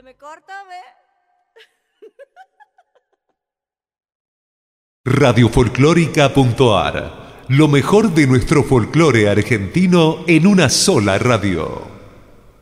me corta, ve. Radiofolclórica.ar. Lo mejor de nuestro folclore argentino en una sola radio.